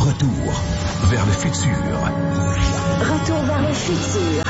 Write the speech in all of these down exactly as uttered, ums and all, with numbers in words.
Retour vers le futur. Retour vers le futur.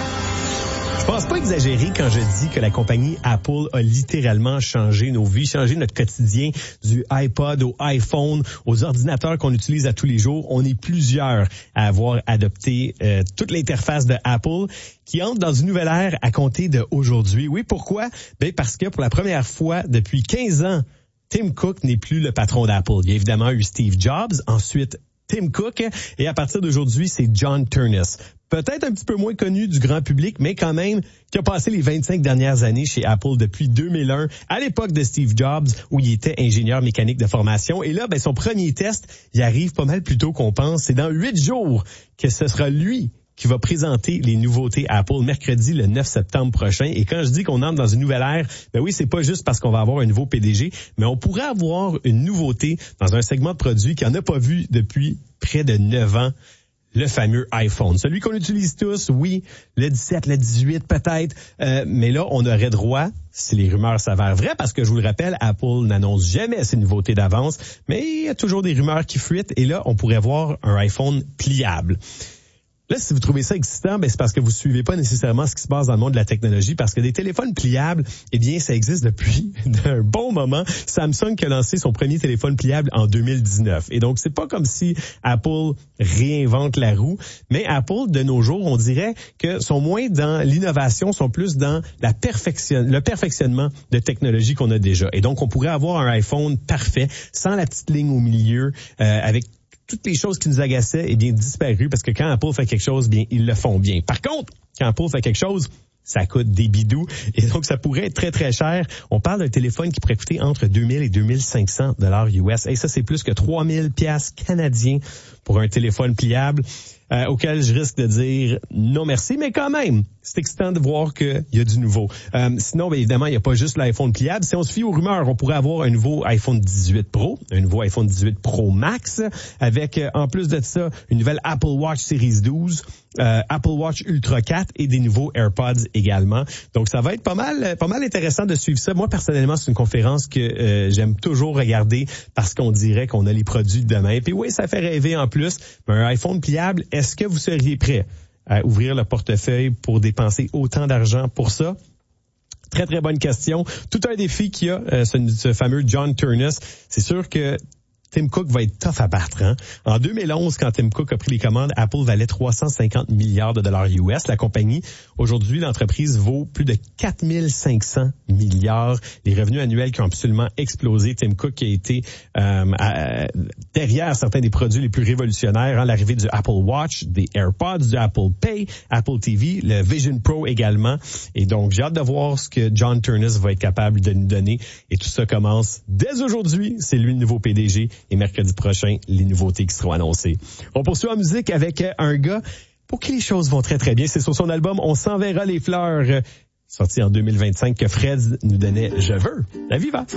Je pense pas exagérer quand je dis que la compagnie Apple a littéralement changé nos vies, changé notre quotidien du iPod au iPhone, aux ordinateurs qu'on utilise à tous les jours. On est plusieurs à avoir adopté euh, toute l'interface de Apple qui entre dans une nouvelle ère à compter d'aujourd'hui. Oui, pourquoi? Ben parce que pour la première fois depuis quinze ans, Tim Cook n'est plus le patron d'Apple. Il y a évidemment eu Steve Jobs, ensuite Tim Cook, et à partir d'aujourd'hui, c'est John Ternus. Peut-être un petit peu moins connu du grand public, mais quand même, qui a passé les vingt-cinq dernières années chez Apple depuis deux mille un, à l'époque de Steve Jobs, où il était ingénieur mécanique de formation. Et là, ben, son premier test, il arrive pas mal plus tôt qu'on pense. C'est dans huit jours que ce sera lui qui va présenter les nouveautés Apple mercredi le neuf septembre prochain. Et quand je dis qu'on entre dans une nouvelle ère, ben oui, c'est pas juste parce qu'on va avoir un nouveau P D G, mais on pourrait avoir une nouveauté dans un segment de produits qu'on n'a pas vu depuis près de neuf ans. Le fameux iPhone. Celui qu'on utilise tous, oui, le dix-sept, le dix-huit peut-être, euh, mais là, on aurait droit, si les rumeurs s'avèrent vraies, parce que je vous le rappelle, Apple n'annonce jamais ses nouveautés d'avance, mais il y a toujours des rumeurs qui fuitent, et là, on pourrait voir un iPhone pliable. Là, si vous trouvez ça excitant, ben c'est parce que vous suivez pas nécessairement ce qui se passe dans le monde de la technologie, parce que des téléphones pliables, eh bien, ça existe depuis un bon moment. Samsung qui a lancé son premier téléphone pliable en deux mille dix-neuf. Et donc, c'est pas comme si Apple réinvente la roue, mais Apple, de nos jours, on dirait que sont moins dans l'innovation, sont plus dans la perfection, le perfectionnement de technologie qu'on a déjà. Et donc, on pourrait avoir un iPhone parfait, sans la petite ligne au milieu, euh, avec toutes les choses qui nous agaçaient, eh bien, disparues, parce que quand Apple fait quelque chose, bien, ils le font bien. Par contre, quand Apple fait quelque chose, ça coûte des bidous, et donc ça pourrait être très, très cher. On parle d'un téléphone qui pourrait coûter entre deux mille et deux mille cinq cents dollars U S. Et ça, c'est plus que trois mille piastres canadiens pour un téléphone pliable, euh, auquel je risque de dire non merci, mais quand même, c'est excitant de voir qu'il y a du nouveau. Euh, sinon, bien évidemment, il n'y a pas juste l'iPhone pliable. Si on se fie aux rumeurs, on pourrait avoir un nouveau iPhone dix-huit Pro, un nouveau iPhone dix-huit Pro Max, avec, euh, en plus de ça, une nouvelle Apple Watch Series douze, euh, Apple Watch Ultra quatre et des nouveaux AirPods également. Donc, ça va être pas mal, pas mal intéressant de suivre ça. Moi, personnellement, c'est une conférence que euh, j'aime toujours regarder parce qu'on dirait qu'on a les produits de demain. Puis oui, ça fait rêver en plus. Mais un iPhone pliable, est-ce que vous seriez prêt à ouvrir le portefeuille pour dépenser autant d'argent pour ça? Très, très bonne question. Tout un défi qu'il y a, euh, ce, ce fameux John Ternus. C'est sûr que Tim Cook va être tough à battre. Hein? En deux mille onze, quand Tim Cook a pris les commandes, Apple valait trois cent cinquante milliards de dollars U S. La compagnie, aujourd'hui, l'entreprise vaut plus de quatre mille cinq cents milliards. Les revenus annuels qui ont absolument explosé. Tim Cook qui a été euh, à, derrière certains des produits les plus révolutionnaires. Hein? L'arrivée du Apple Watch, des AirPods, du Apple Pay, Apple T V, le Vision Pro également. Et donc, j'ai hâte de voir ce que John Ternus va être capable de nous donner. Et tout ça commence dès aujourd'hui. C'est lui le nouveau P D G. Et mercredi prochain, les nouveautés qui seront annoncées. On poursuit en musique avec un gars pour qui les choses vont très, très bien. C'est sur son album « On s'enverra les fleurs », sorti en deux mille vingt-cinq, que Fred nous donnait « Je veux ». La vie va.